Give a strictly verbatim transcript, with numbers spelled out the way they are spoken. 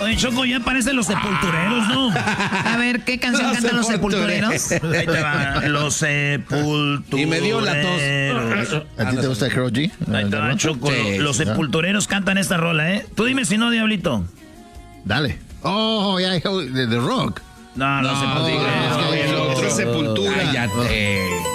Oye, Choco, ya parecen los sepultureros, ¿no? A ver, ¿qué canción Los cantan los sepultureros. sepultureros? Ahí te va. Los sepultureros. Y me dio la tos. ¿A ti te gusta Karol G? Ahí te va, Choco. Sí, Los sí. sepultureros cantan esta rola, ¿eh? Tú dime si no, Diablito. Dale. Oh, ya, de The Rock. No, no, No, sepultureros. no, el otro Sepultura. Cállate.